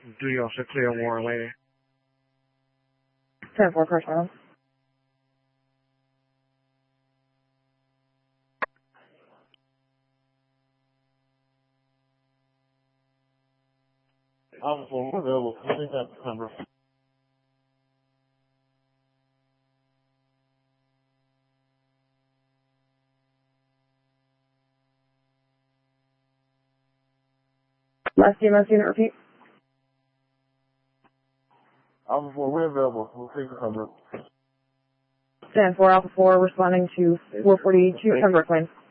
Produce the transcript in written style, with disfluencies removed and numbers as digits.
Do you also clear Warren Lady? 10-4, car silence. Alpha 4, we're available. I think that's the number. Last EMS unit, repeat. Alpha 4, we're available. We'll take the number. 10-4, Alpha 4, responding to 442 Pembroke Lane.